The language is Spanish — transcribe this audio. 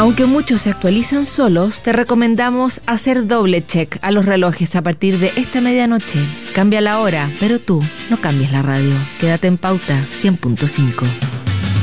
Aunque muchos se actualizan solos, te recomendamos hacer doble check a los relojes a partir de esta medianoche. Cambia la hora, pero tú no cambies la radio. Quédate en Pauta 100.5.